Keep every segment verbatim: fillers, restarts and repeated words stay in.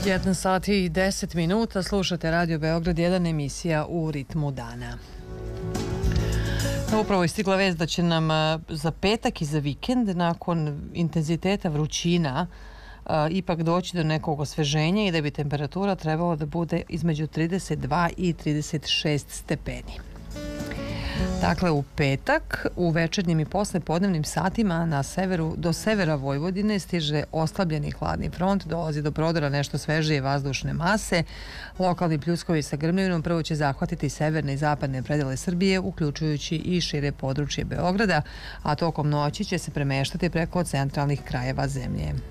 Jedan sat i deset minuta, slušate Radio Beograd jedan, emisija U ritmu dana. Upravo je stigla vest da će nam za petak i za vikend, nakon intenziteta vrućina, ipak doći do nekog osveženja i da bi temperatura trebalo da bude između trideset dva i trideset šest stepeni. Dakle, u petak, u večernjim i poslepodnevnim satima na severu, do severa Vojvodine stiže oslabljeni hladni front, dolazi do prodora nešto svežije vazdušne mase. Lokalni pljuskovi sa grmljavinom prvo će zahvatiti severne i zapadne predele Srbije, uključujući i šire područje Beograda, a tokom noći će se premeštati preko centralnih krajeva zemlje. E,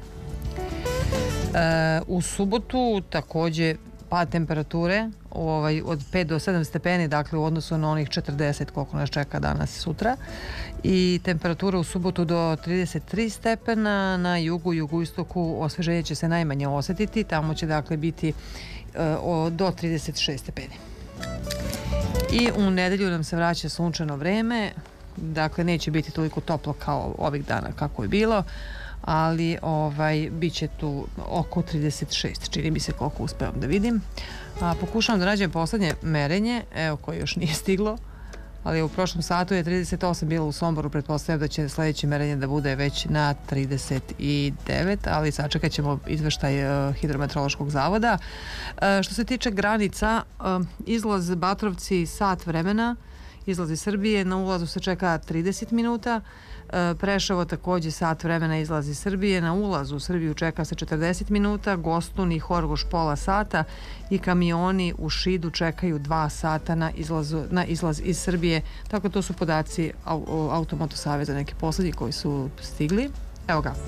u subotu takođe pad temperature ovaj, od pet do sedam stepeni, dakle u odnosu na onih četrdeset koliko nas čeka danas i sutra, i temperatura u subotu do trideset tri stepena, na jugu i jugoistoku osveženje će se najmanje osetiti, tamo će dakle biti uh, o, do trideset šest stepeni. I u nedelju nam se vraća sunčano vreme, dakle neće biti toliko toplo kao ovih dana kako je bilo, ali ovaj, bit će tu oko trideset šest, čini mi se koliko uspevam da vidim. A, pokušavam da nađem poslednje merenje, evo koje još nije stiglo, ali u prošlom satu je trideset osam bilo u Somboru, pretpostavljam da će sledeće merenje da bude već na trideset devet, ali sačekat ćemo izveštaj uh, Hidrometeorološkog zavoda. Uh, što se tiče granica, uh, izlaz Batrovci sat vremena, izlaz iz Srbije, na ulazu se čeka trideset minuta, Preševo takođe sat vremena izlaz iz Srbije, na ulazu u Srbiju čeka se četrdeset minuta, Gostun i Horgoš pola sata i kamioni u Šidu čekaju dva sata na, izlazu, na izlaz iz Srbije. Tako to su podaci Automoto Saveza, neki poslednji koji su stigli. Evo ga.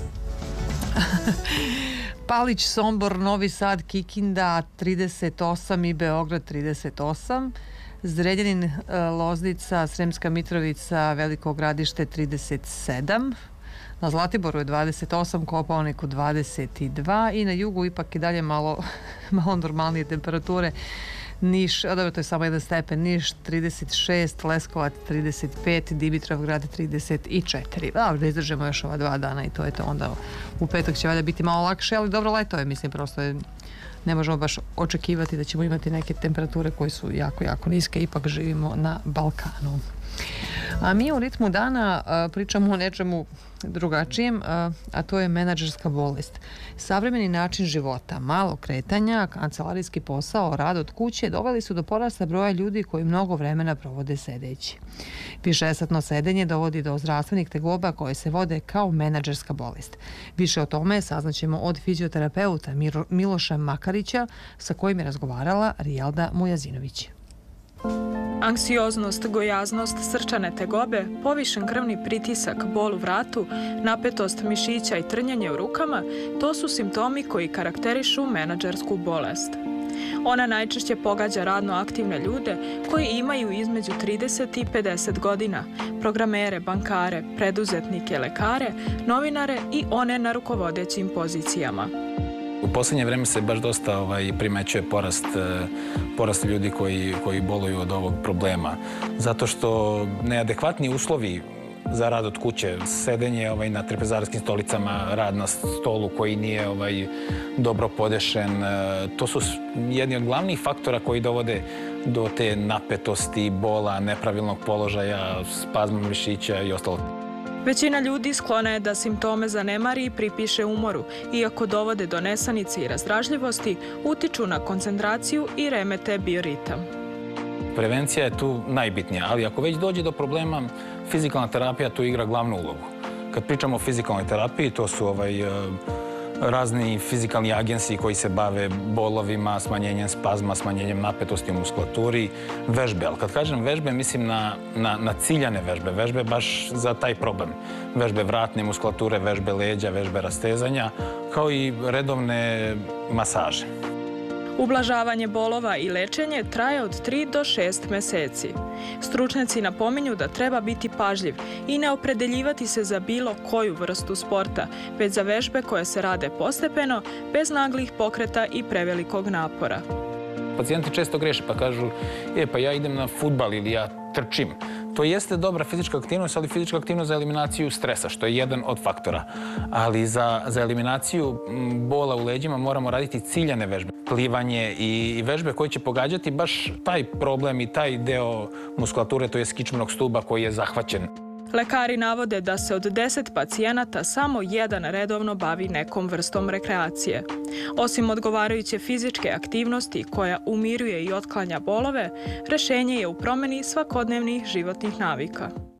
Palić, Sombor, Novi Sad, Kikinda trideset osam i Beograd trideset osam. Zrenjanin, Loznica, Sremska Mitrovica, Veliko Gradište trideset sedam, na Zlatiboru je dvadeset osam, Kopaoniku dvadeset dva i na jugu ipak i dalje malo, malo normalnije temperature. Niš, a dobro, to je samo jedan stepen, Niš trideset šest, Leskovac trideset pet, Dimitrovgrad trideset četiri. Dobro, da izdržemo još ova dva dana i to je to, onda u petak će valjda biti malo lakše, ali dobro, leto je, mislim, prosto je, ne možemo baš očekivati da ćemo imati neke temperature koje su jako, jako niske, ipak živimo na Balkanu. A mi u ritmu dana a, pričamo o nečemu drugačijem, a, a to je menadžerska bolest. Savremeni način života, malo kretanja, kancelarijski posao, rad od kuće doveli su do porasta broja ljudi koji mnogo vremena provode sedeći. Višesatno sedenje dovodi do zdravstvenih tegoba koje se vode kao menadžerska bolest. Više o tome saznaćemo od fizioterapeuta Miloša Makarića, sa kojim je razgovarala Rijalda Mujazinović. Anksioznost, gojaznost, srčane tegobe, povišen krvni pritisak, bol u vratu, napetost mišića i trnjenje u rukama, to su simptomi koji karakterišu menadžersku bolest. Ona najčešće pogađa radno aktivne ljude koji imaju između trideset i pedeset godina, programere, bankare, preduzetnike, lekare, novinare i one na rukovodećim pozicijama. U poslednje vreme se baš dosta ovaj, primećuje porast, porast ljudi koji, koji boluju od ovog problema. Zato što neadekvatni uslovi za rad od kuće, sedenje ovaj, na trepezarskim stolicama, rad na stolu koji nije ovaj, dobro podešen, to su jedni od glavnih faktora koji dovode do te napetosti, bola, nepravilnog položaja, spazma mišića i ostalo. Većina ljudi sklona je da simptome zanemari i pripiše umoru, iako dovode do nesanice i razdražljivosti, utiču na koncentraciju i remete bioritam. Prevencija je tu najbitnija, ali ako već dođe do problema, fizikalna terapija tu igra glavnu ulogu. Kad pričamo o fizikalnoj terapiji, to su ovaj, razni fizikalni agensi koji se bave bolovima, smanjenjem spazma, smanjenjem napetosti u muskulaturi, vežbe. Ali kad kažem vežbe, mislim na, na, na ciljane vežbe, vežbe baš za taj problem. Vežbe vratne muskulature, vežbe leđa, vežbe rastezanja, kao i redovne masaže. Ublažavanje bolova i lečenje traje od tri do šest meseci. Stručnjaci napominju da treba biti pažljiv i ne opredeljivati se za bilo koju vrstu sporta, već za vežbe koje se rade postepeno, bez naglih pokreta i prevelikog napora. Pacijenti često greše pa kažu, e pa ja idem na fudbal ili ja trčim. To jeste dobra fizička aktivnost, ali fizička aktivnost za eliminaciju stresa, što je jedan od faktora. Ali za, za eliminaciju bola u leđima moramo raditi ciljane vežbe. Plivanje i vežbe koje će pogađati baš taj problem i taj deo muskulature, to je kičmenog stuba koji je zahvaćen. Lekari navode da se od deset pacijenata samo jedan redovno bavi nekom vrstom rekreacije. Osim odgovarajuće fizičke aktivnosti koja umiruje i otklanja bolove, rešenje je u promeni svakodnevnih životnih navika.